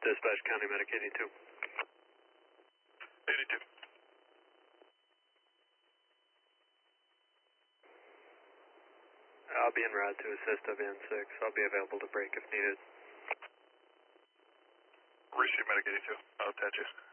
Dispatch County Medic 82. 82. I'll be en route to assist WN6. I'll be available to break if needed. Receive Medic 82. I'll attach you.